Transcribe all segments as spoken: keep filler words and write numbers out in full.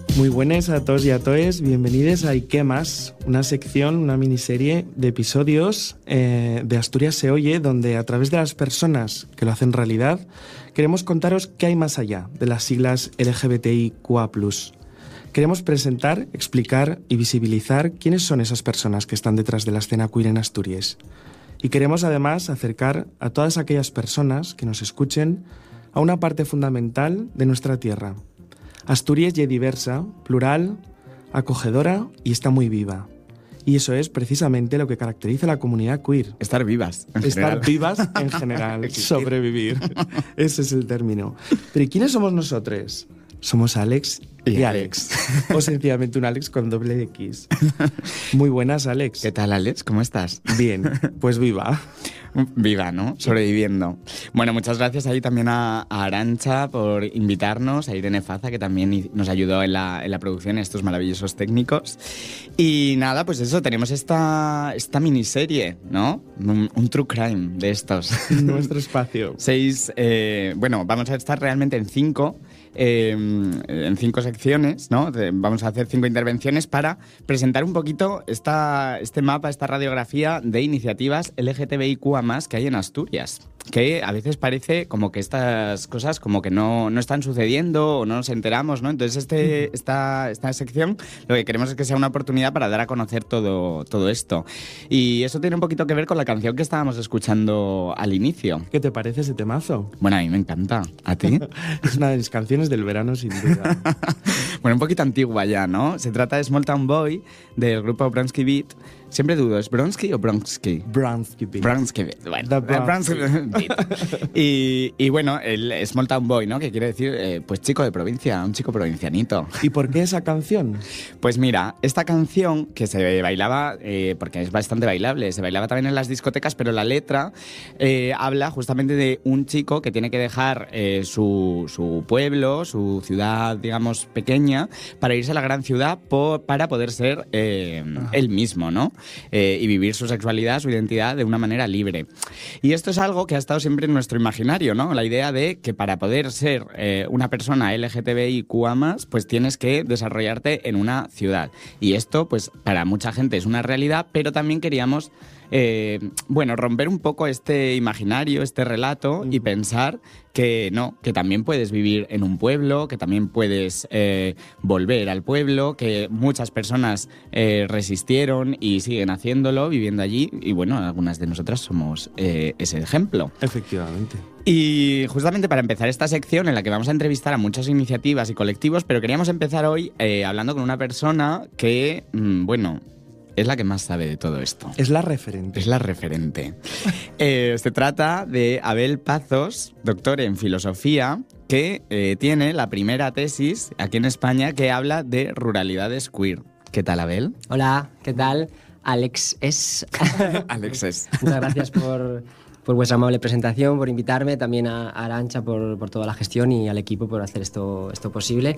Muy buenas a todos y a todas, bienvenidos a ¿Y qué más? Una sección, una miniserie de episodios eh, de Asturias se oye, donde a través de las personas que lo hacen realidad, queremos contaros qué hay más allá de las siglas L G B T I Q A plus. Queremos presentar, explicar y visibilizar quiénes son esas personas que están detrás de la escena queer en Asturias. Y queremos además acercar a todas aquellas personas que nos escuchen a una parte fundamental de nuestra tierra. Asturias ya diversa, plural, acogedora y está muy viva. Y eso es precisamente lo que caracteriza a la comunidad queer. Estar vivas, en Estar general. vivas en general, sobrevivir. Ese es el término. Pero ¿y quiénes somos nosotros? Somos Alex y, y Alex. Alex. O sencillamente un Alex con doble X. Muy buenas, Alex. ¿Qué tal, Alex? ¿Cómo estás? Bien, pues viva. Viva, ¿no? Sobreviviendo. Bueno, muchas gracias ahí también a, a Arantxa por invitarnos, a Irene Faza, que también nos ayudó en la, en la producción, en estos maravillosos técnicos. Y nada, pues eso, tenemos esta, esta miniserie, ¿no? Un, un true crime de estos. Nuestro espacio. Seis, eh, bueno, vamos a estar realmente en cinco, eh, en cinco secciones, ¿no? De, vamos a hacer cinco intervenciones para presentar un poquito esta, este mapa, esta radiografía de iniciativas L G T B I Q A más que hay en Asturias, que a veces parece como que estas cosas como que no, no están sucediendo o no nos enteramos, ¿no? Entonces este, esta, esta sección lo que queremos es que sea una oportunidad para dar a conocer todo, todo esto. Y eso tiene un poquito que ver con la canción que estábamos escuchando al inicio. ¿Qué te parece ese temazo? Bueno, a mí me encanta. ¿A ti? Es una de mis canciones del verano, sin duda. Bueno, un poquito antigua ya, ¿no? Se trata de Small Town Boy, del grupo Bronski Beat. Siempre dudo, ¿es Bronski o Bronski? Bronski Beat. Bronski Beat, bueno. The Bronski Beat. Y, y bueno, el Small Town Boy, ¿no? Que quiere decir, eh, pues chico de provincia, un chico provincianito. ¿Y por qué esa canción? Pues mira, esta canción que se bailaba, eh, porque es bastante bailable, se bailaba también en las discotecas, pero la letra eh, habla justamente de un chico que tiene que dejar eh, su, su pueblo, su ciudad, digamos, pequeña, para irse a la gran ciudad por, para poder ser eh, él mismo, ¿no? Eh, y vivir su sexualidad, su identidad de una manera libre. Y esto es algo que ha estado siempre en nuestro imaginario, ¿no? La idea de que para poder ser eh, una persona L G T B I Q A más, pues tienes que desarrollarte en una ciudad. Y esto, pues, para mucha gente es una realidad, pero también queríamos Eh, bueno, romper un poco este imaginario, este relato y pensar que no, que también puedes vivir en un pueblo, que también puedes eh, volver al pueblo, que muchas personas eh, resistieron y siguen haciéndolo, viviendo allí, y bueno, algunas de nosotras somos eh, ese ejemplo. Efectivamente. Y justamente para empezar esta sección en la que vamos a entrevistar a muchas iniciativas y colectivos, pero queríamos empezar hoy eh, hablando con una persona que, mmm, bueno... es la que más sabe de todo esto. Es la referente. Es la referente. eh, se trata de Abel Pazos, doctor en filosofía, que eh, tiene la primera tesis aquí en España que habla de ruralidades queer. ¿Qué tal, Abel? Hola, ¿qué tal? Alex es. Alex es. Muchas gracias por, por vuestra amable presentación, por invitarme, también a, a Arantxa por, por toda la gestión y al equipo por hacer esto, esto posible.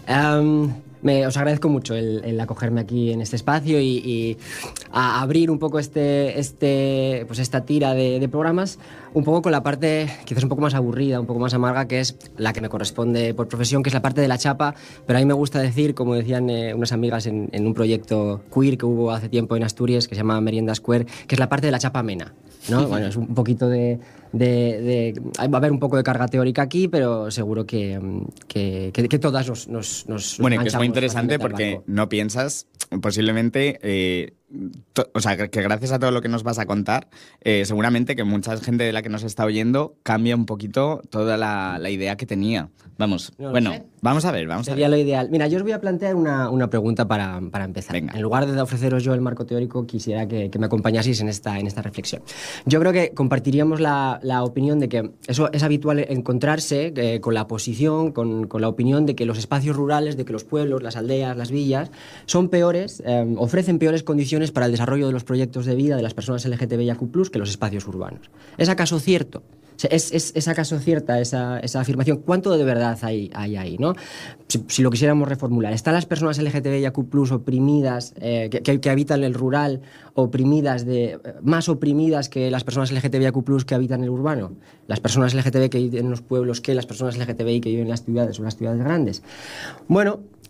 Um, Me, os agradezco mucho el, el acogerme aquí en este espacio y, y a abrir un poco este, este, pues esta tira de, de programas, un poco con la parte quizás un poco más aburrida, un poco más amarga, que es la que me corresponde por profesión, que es la parte de la chapa, pero a mí me gusta decir, como decían eh, unas amigas en, en un proyecto queer que hubo hace tiempo en Asturias, que se llama Merienda Square, que es la parte de la chapa amena, ¿no? Bueno, es un poquito de... De, de, va a haber un poco de carga teórica aquí, pero seguro que, que, que, que todas nos, nos, nos Bueno, que es muy interesante porque no piensas posiblemente... Eh, to, o sea, que gracias a todo lo que nos vas a contar, eh, seguramente que mucha gente de la que nos está oyendo cambia un poquito toda la, la idea que tenía. Vamos, no bueno, sé. vamos a ver, vamos Sería a ver. lo ideal. Mira, yo os voy a plantear una, una pregunta para, para empezar. Venga. En lugar de ofreceros yo el marco teórico, quisiera que, que me acompañaseis en esta, en esta reflexión. Yo creo que compartiríamos la, la opinión de que eso es habitual encontrarse eh, con la posición, con, con la opinión de que los espacios rurales, de que los pueblos, las aldeas, las villas, son peores, eh, ofrecen peores condiciones para el desarrollo de los proyectos de vida de las personas L G T B I Q plus, que los espacios urbanos. ¿Es acaso cierto? ¿Es, es, es acaso cierta esa, esa afirmación? ¿Cuánto de verdad hay, hay ahí, ¿no? Si, si lo quisiéramos reformular, ¿están las personas L G T B I Q plus oprimidas, eh, que, que, que habitan el rural, oprimidas, de, más oprimidas que las personas L G T B I Q plus que habitan el urbano? ¿Las personas L G T B I que viven en los pueblos que las personas L G T B I que viven en las ciudades o en las ciudades grandes? Bueno,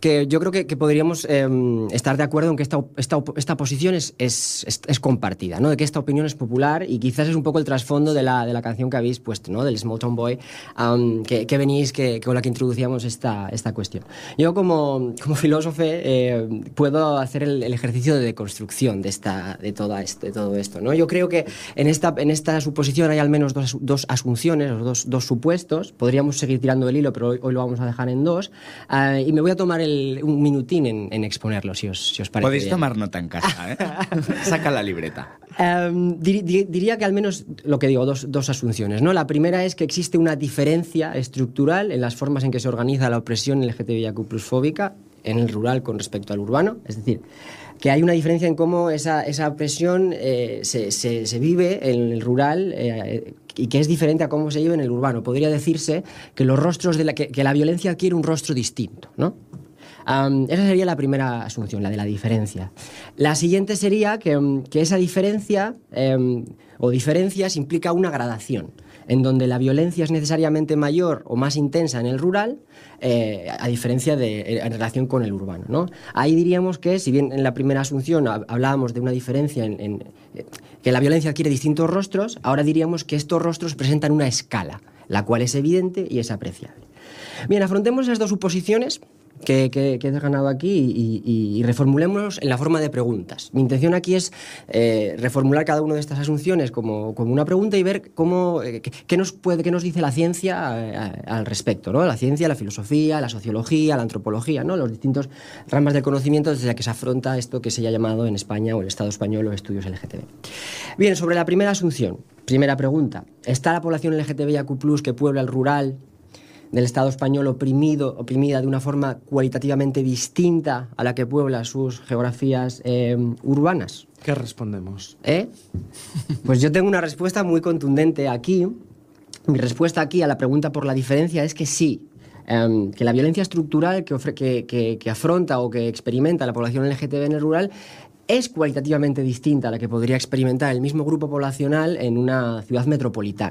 que yo creo que, que podríamos eh, estar de acuerdo en que esta, esta, esta posición es, es, es, es compartida, ¿no? De que esta opinión es popular y quizás es un poco el trasfondo de la, de la canción que habéis puesto, ¿no? Del Small Town Boy, um, que, que venís, que, con la que introducíamos esta, esta cuestión. Yo como, como filósofo eh, puedo hacer el, el ejercicio de deconstrucción de, esta, de, toda este, de todo esto, ¿no? Yo creo que en esta, en esta suposición hay al menos dos, dos asunciones, o dos, dos supuestos. Podríamos seguir tirando el hilo, pero hoy, hoy lo vamos a dejar en dos. Uh, y me voy a tomar el, un minutín en, en exponerlo, si os, si os parece. Podéis bien. Tomar nota en casa, ¿eh? Saca la libreta. Um, dir, dir, diría que al menos, lo que digo, dos, dos asunciones, ¿no? La primera es que existe una diferencia estructural en las formas en que se organiza la opresión L G T B I Q plus fóbica en el rural con respecto al urbano. Es decir, que hay una diferencia en cómo esa, esa opresión eh, se, se, se vive en el rural eh, y que es diferente a cómo se vive en el urbano. Podría decirse que los rostros de la, que, que la violencia adquiere un rostro distinto, ¿no? Um, esa sería la primera asunción, la de la diferencia. La siguiente sería que, que esa diferencia um, o diferencias implica una gradación, en donde la violencia es necesariamente mayor o más intensa en el rural, eh, a diferencia de en relación con el urbano, ¿no? Ahí diríamos que, si bien en la primera asunción hablábamos de una diferencia en, en que la violencia adquiere distintos rostros, ahora diríamos que estos rostros presentan una escala, la cual es evidente y es apreciable. Bien, afrontemos esas dos suposiciones que, que, que he ganado aquí y, y, y reformulémoslos en la forma de preguntas. Mi intención aquí es eh, reformular cada una de estas asunciones como, como una pregunta y ver cómo, eh, qué, nos puede, qué nos dice la ciencia a, a, al respecto, ¿no? La ciencia, la filosofía, la sociología, la antropología, ¿no? Los distintos ramas del conocimiento desde la que se afronta esto que se ha llamado en España o el Estado español los estudios L G T B. Bien, sobre la primera asunción, primera pregunta. ¿Está la población L G T B I Q plus que puebla el rural del Estado español oprimido, oprimida de una forma cualitativamente distinta a la que puebla sus geografías eh, urbanas? ¿Qué respondemos? ¿Eh? Pues yo tengo una respuesta muy contundente aquí. Mi respuesta aquí a la pregunta por la diferencia es que sí, eh, que la violencia estructural que, ofre, que, que, que afronta o que experimenta la población L G T B en el rural es cualitativamente distinta a la que podría experimentar el mismo grupo poblacional en una ciudad metropolitana.